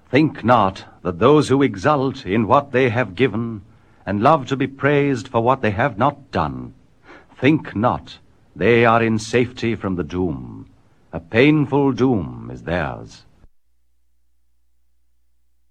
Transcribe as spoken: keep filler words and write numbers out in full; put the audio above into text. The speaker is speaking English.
Think not that those who exult in what they have given, and love to be praised for what they have not done, think not they are in safety from the doom. A painful doom is theirs.